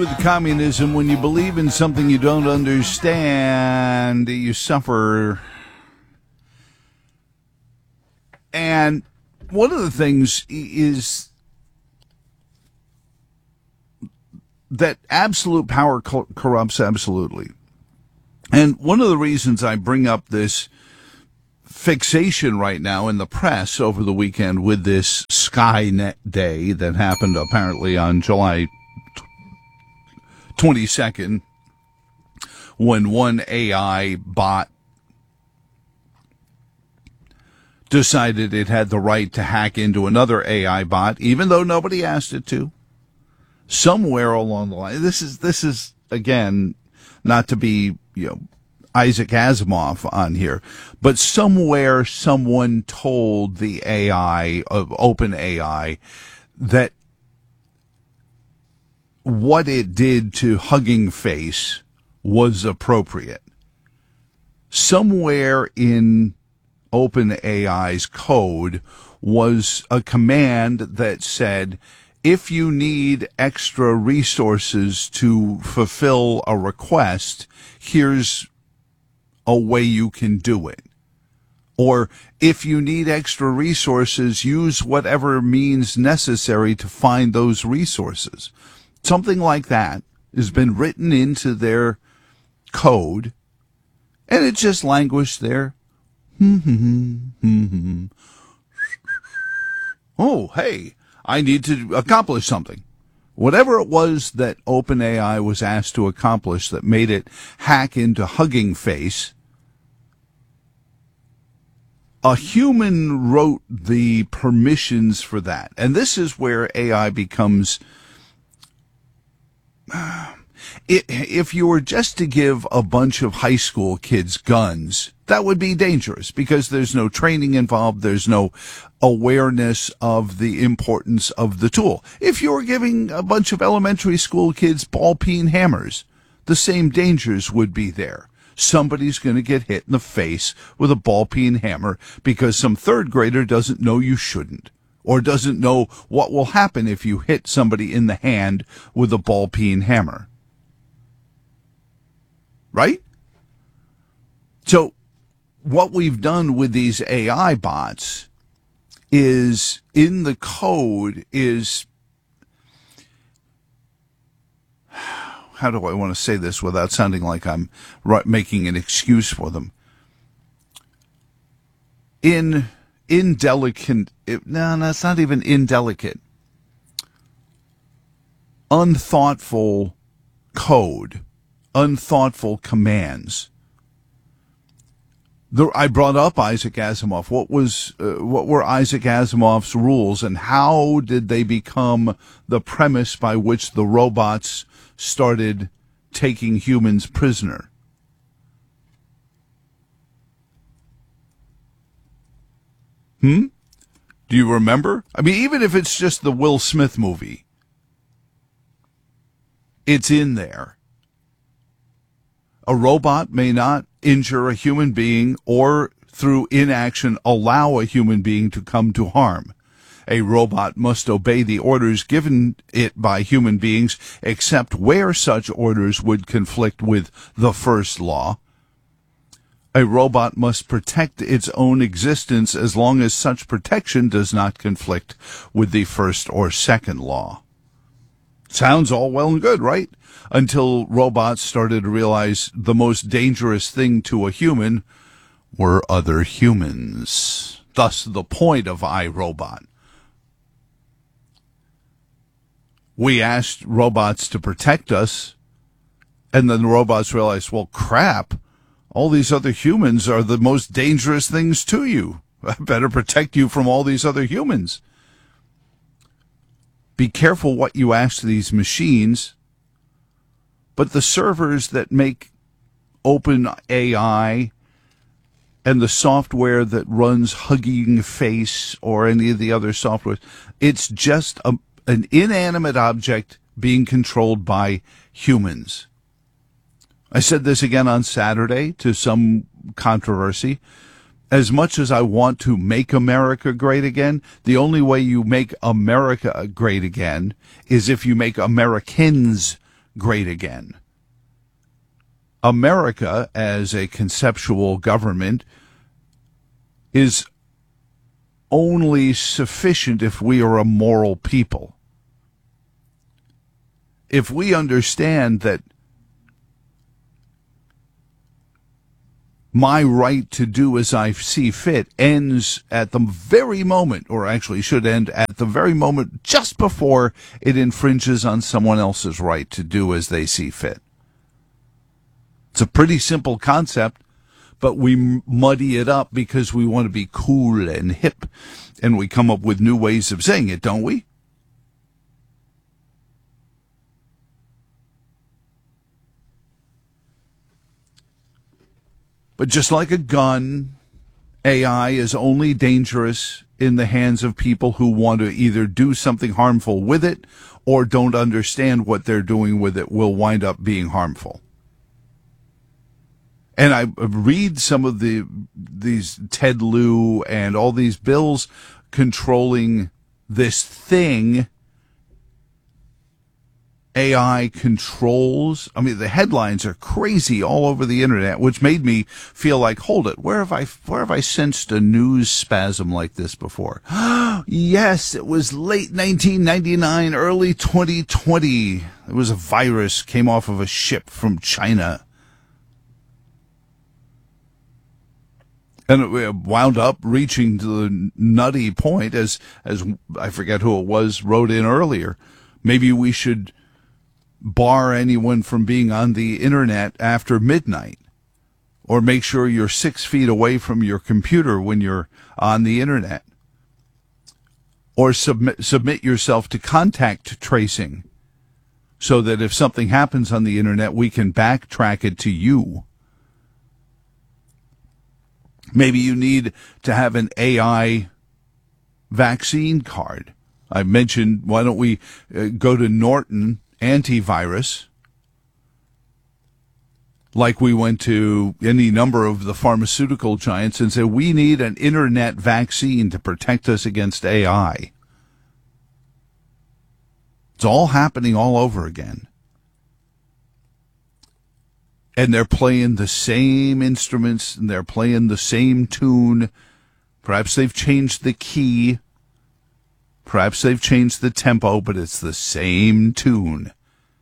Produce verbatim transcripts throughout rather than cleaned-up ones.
With communism, when you believe in something you don't understand, you suffer. And one of the things is that absolute power corrupts absolutely. And one of the reasons I bring up this fixation right now in the press over the weekend with this Skynet Day that happened apparently on July twenty-second, when one A I bot decided it had the right to hack into another A I bot, even though nobody asked it to. Somewhere along the line, this is this is again not to be, you know, Isaac Asimov on here, but somewhere someone told the A I of OpenAI that what it did to Hugging Face was appropriate. Somewhere in OpenAI's code was a command that said, if you need extra resources to fulfill a request, here's a way you can do it. Or if you need extra resources, use whatever means necessary to find those resources. Something like that has been written into their code, and it just languished there. Oh, hey, I need to accomplish something. Whatever it was that OpenAI was asked to accomplish that made it hack into Hugging Face, a human wrote the permissions for that. And this is where A I becomes... If you were just to give a bunch of high school kids guns, that would be dangerous because there's no training involved. There's no awareness of the importance of the tool. If you were giving a bunch of elementary school kids ball-peen hammers, the same dangers would be there. Somebody's going to get hit in the face with a ball-peen hammer because some third grader doesn't know you shouldn't, or doesn't know what will happen if you hit somebody in the hand with a ball-peen hammer. Right? So what we've done with these A I bots is, in the code, is, how do I want to say this without sounding like I'm making an excuse for them? In indelicate, no, no, it's not even indelicate, unthoughtful code, unthoughtful commands. The, I brought up Isaac Asimov. What was, uh, what were Isaac Asimov's rules, and how did they become the premise by which the robots started taking humans prisoner? Hmm? Do you remember? I mean, even if it's just the Will Smith movie, it's in there. A robot may not injure a human being or, through inaction, allow a human being to come to harm. A robot must obey the orders given it by human beings, except where such orders would conflict with the first law. A robot must protect its own existence as long as such protection does not conflict with the first or second law. Sounds all well and good, right? Until robots started to realize the most dangerous thing to a human were other humans. Thus the point of iRobot. We asked robots to protect us, and then the robots realized, well, crap, all these other humans are the most dangerous things to you. I better protect you from all these other humans. Be careful what you ask these machines. But the servers that make OpenAI and the software that runs Hugging Face or any of the other software, it's just a, an inanimate object being controlled by humans. I said this again on Saturday to some controversy. As much as I want to make America great again, the only way you make America great again is if you make Americans great again. America, as a conceptual government, is only sufficient if we are a moral people. If we understand that my right to do as I see fit ends at the very moment, or actually should end at the very moment just before it infringes on someone else's right to do as they see fit. It's a pretty simple concept, but we muddy it up because we want to be cool and hip, and we come up with new ways of saying it, don't we? But just like a gun, A I is only dangerous in the hands of people who want to either do something harmful with it or don't understand what they're doing with it will wind up being harmful. And I read some of the these Ted Lieu and all these bills controlling this thing. A I controls. I mean, the headlines are crazy all over the internet, which made me feel like, hold it, where have I, where have I sensed a news spasm like this before? Yes, it was late nineteen ninety-nine, early twenty twenty. It was a virus, came off of a ship from China. And it wound up reaching to the nutty point, as, as I forget who it was, wrote in earlier. Maybe we should bar anyone from being on the internet after midnight, or make sure you're six feet away from your computer when you're on the internet, or submit, submit yourself to contact tracing so that if something happens on the internet, we can backtrack it to you. Maybe you need to have an A I vaccine card. I mentioned, why don't we uh, go to Norton Antivirus, like we went to any number of the pharmaceutical giants, and say, we need an internet vaccine to protect us against A I. It's all happening all over again. And they're playing the same instruments, and they're playing the same tune. Perhaps they've changed the key. Perhaps they've changed the tempo, but it's the same tune.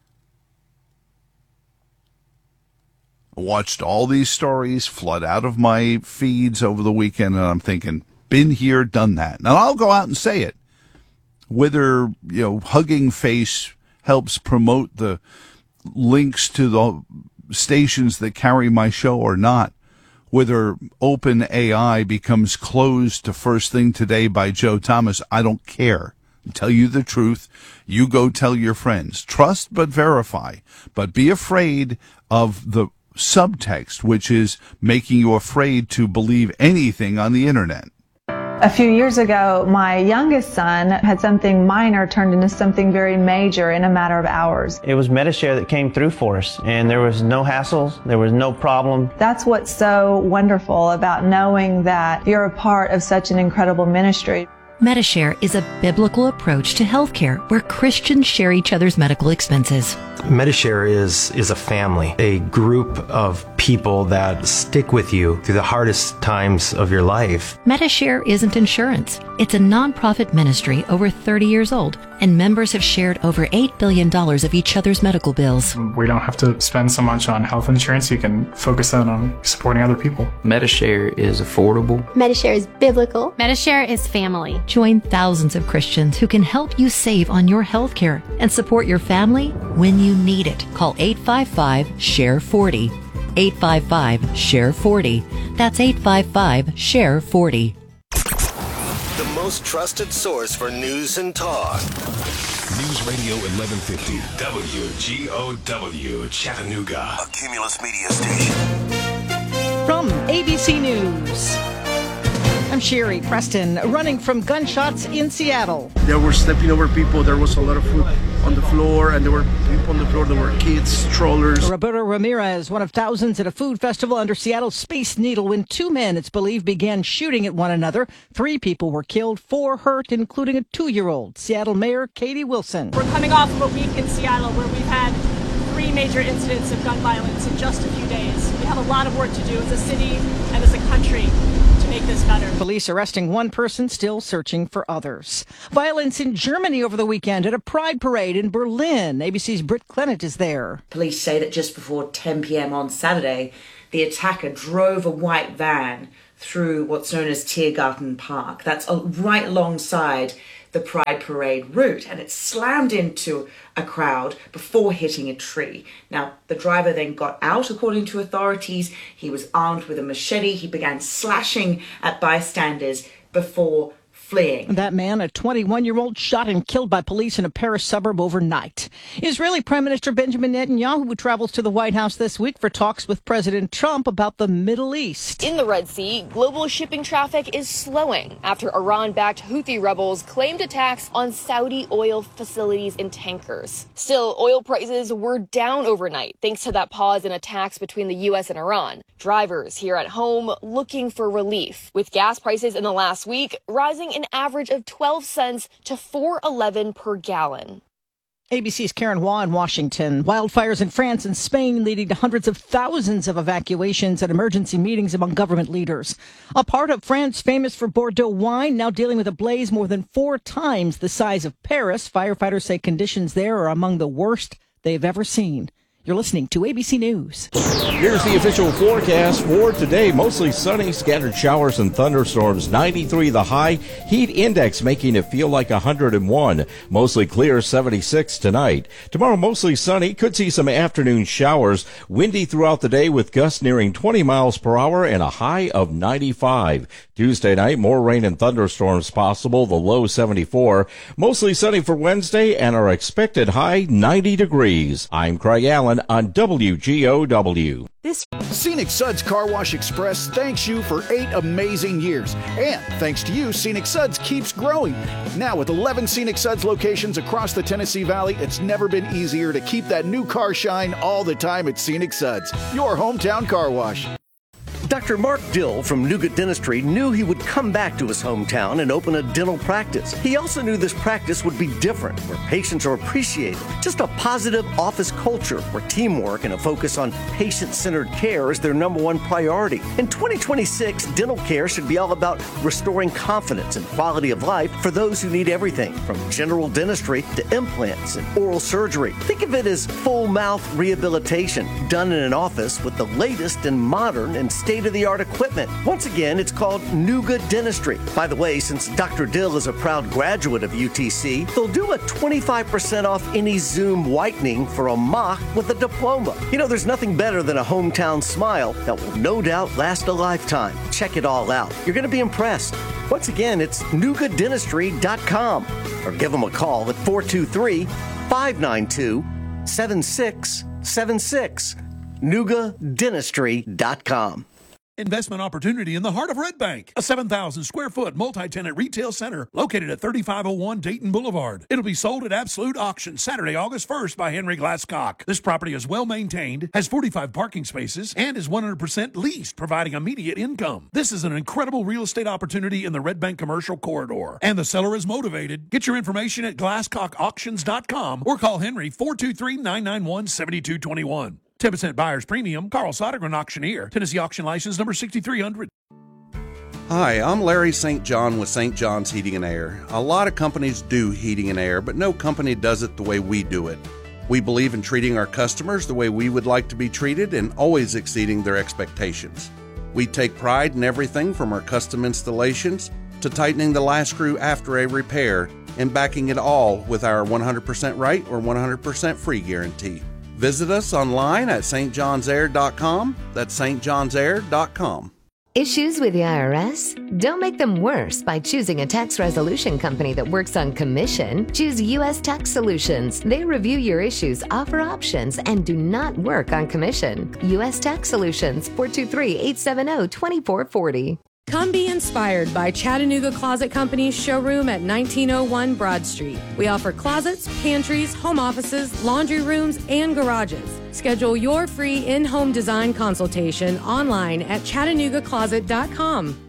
I watched all these stories flood out of my feeds over the weekend, and I'm thinking, been here, done that. Now, I'll go out and say it. Whether, you know, Hugging Face helps promote the links to the stations that carry my show or not, whether OpenAI becomes closed to First Thing Today by Joe Thomas, I don't care. I'll tell you the truth. You go tell your friends. Trust but verify. But be afraid of the subtext, which is making you afraid to believe anything on the internet. A few years ago, my youngest son had something minor turned into something very major in a matter of hours. It was Medi-Share that came through for us, and there was no hassles, there was no problem. That's what's so wonderful about knowing that you're a part of such an incredible ministry. Medi-Share is a biblical approach to healthcare where Christians share each other's medical expenses. Medi-Share is, is a family, a group of people that stick with you through the hardest times of your life. Medi-Share isn't insurance. It's a nonprofit ministry over thirty years old, and members have shared over eight billion dollars of each other's medical bills. We don't have to spend so much on health insurance. You can focus that on supporting other people. Medi-Share is affordable. Medi-Share is biblical. Medi-Share is family. Join thousands of Christians who can help you save on your health care and support your family when you need it. Call eight five five, S H A R E forty. eight five five, S H A R E forty. That's eight five five, S H A R E forty. The most trusted source for news and talk. News Radio eleven fifty, W G O W, Chattanooga. A Cumulus Media Station. From A B C News, I'm Sherry Preston, running from gunshots in Seattle. They were stepping over people. There was a lot of food on the floor, and there were people on the floor. There were kids, strollers. Roberto Ramirez, one of thousands at a food festival under Seattle's Space Needle, when two men, it's believed, began shooting at one another. Three people were killed, four hurt, including a two-year-old. Seattle Mayor Katie Wilson. We're coming off of a week in Seattle where we've had major incidents of gun violence in just a few days. We have a lot of work to do as a city and as a country to make this better. Police arresting one person, still searching for others. Violence in Germany over the weekend at a pride parade in Berlin. A B C's Britt Clennett is there. Police say that just before ten p.m. on Saturday, the attacker drove a white van through what's known as Tiergarten Park. That's right alongside the Pride Parade route, and it slammed into a crowd before hitting a tree. Now, the driver then got out, according to authorities. He was armed with a machete. He began slashing at bystanders before fleeing. That man, a twenty-one-year-old, shot and killed by police in a Paris suburb overnight. Israeli Prime Minister Benjamin Netanyahu travels to the White House this week for talks with President Trump about the Middle East. In the Red Sea, global shipping traffic is slowing after Iran-backed Houthi rebels claimed attacks on Saudi oil facilities and tankers. Still, oil prices were down overnight thanks to that pause in attacks between the U S and Iran. Drivers here at home looking for relief, with gas prices in the last week rising an average of twelve cents to four eleven per gallon. A B C's Karen Waugh in Washington. Wildfires in France and Spain leading to hundreds of thousands of evacuations and emergency meetings among government leaders. A part of France famous for Bordeaux wine now dealing with a blaze more than four times the size of Paris. Firefighters say conditions there are among the worst they've ever seen. You're listening to A B C News. Here's the official forecast for today. Mostly sunny, scattered showers and thunderstorms. ninety-three the high. Heat index making it feel like one hundred one. Mostly clear, seventy-six tonight. Tomorrow, mostly sunny. Could see some afternoon showers. Windy throughout the day with gusts nearing twenty miles per hour and a high of ninety-five. Tuesday night, more rain and thunderstorms possible. The low seventy-four. Mostly sunny for Wednesday and our expected high ninety degrees. I'm Craig Allen on W G O W. This Scenic Suds Car Wash Express thanks you for eight amazing years. And thanks to you, Scenic Suds keeps growing. Now with eleven Scenic Suds locations across the Tennessee Valley, it's never been easier to keep that new car shine all the time at Scenic Suds, your hometown car wash. Doctor Mark Dill from Nougat Dentistry knew he would come back to his hometown and open a dental practice. He also knew this practice would be different, where patients are appreciated. Just a positive office culture where teamwork and a focus on patient-centered care is their number one priority. In twenty twenty-six, dental care should be all about restoring confidence and quality of life for those who need everything from general dentistry to implants and oral surgery. Think of it as full mouth rehabilitation done in an office with the latest and modern and state-of-the-art equipment. Once again, it's called Nougat Dentistry. By the way, since Doctor Dill is a proud graduate of U T C, they'll do a twenty-five percent off any Zoom whitening for a mock with a diploma. You know, there's nothing better than a hometown smile that will no doubt last a lifetime. Check it all out. You're going to be impressed. Once again, it's nougat dentistry dot com or give them a call at four two three, five nine two, seven six seven six. nougat dentistry dot com. Investment opportunity in the heart of Red Bank, a seven thousand square foot multi-tenant retail center located at thirty-five oh one Dayton Boulevard. It'll be sold at absolute auction Saturday, August first by Henry Glasscock. This property is well maintained, has forty-five parking spaces, and is one hundred percent leased, providing immediate income. This is an incredible real estate opportunity in the Red Bank commercial corridor, and the seller is motivated. Get your information at glasscock auctions dot com or call Henry four two three, nine nine one, seven two two one. ten percent buyer's premium. Carl Sodergren Auctioneer. Tennessee Auction License number sixty-three hundred. Hi, I'm Larry Saint John with Saint John's Heating and Air. A lot of companies do heating and air, but no company does it the way we do it. We believe in treating our customers the way we would like to be treated and always exceeding their expectations. We take pride in everything from our custom installations to tightening the last screw after a repair and backing it all with our one hundred percent right or one hundred percent free guarantee. Visit us online at st johns air dot com. That's st johns air dot com. Issues with the I R S? Don't make them worse by choosing a tax resolution company that works on commission. Choose U S Tax Solutions. They review your issues, offer options, and do not work on commission. U S Tax Solutions, four two three, eight seven zero, two four four zero. Come be inspired by Chattanooga Closet Company's showroom at nineteen oh one Broad Street. We offer closets, pantries, home offices, laundry rooms, and garages. Schedule your free in-home design consultation online at chattanooga closet dot com.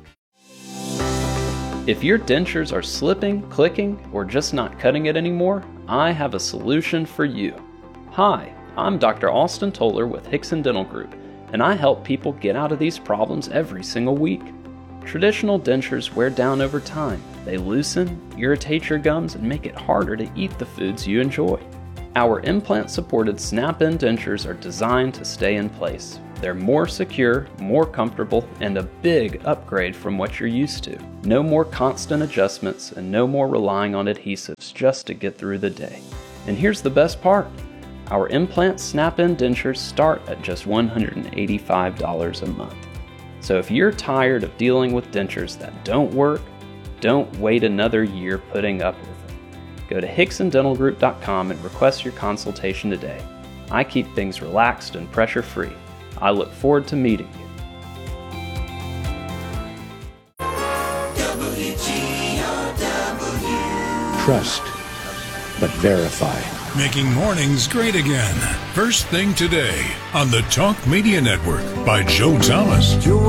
If your dentures are slipping, clicking, or just not cutting it anymore, I have a solution for you. Hi, I'm Doctor Austin Toller with Hickson Dental Group, and I help people get out of these problems every single week. Traditional dentures wear down over time. They loosen, irritate your gums, and make it harder to eat the foods you enjoy. Our implant-supported snap-in dentures are designed to stay in place. They're more secure, more comfortable, and a big upgrade from what you're used to. No more constant adjustments and no more relying on adhesives just to get through the day. And here's the best part. Our implant snap-in dentures start at just one hundred eighty-five dollars a month. So if you're tired of dealing with dentures that don't work, don't wait another year putting up with them. Go to Hickson Dental Group dot com and request your consultation today. I keep things relaxed and pressure-free. I look forward to meeting you. Trust, but verify. Making mornings great again. First thing today on the Talk Media Network by Joe Thomas.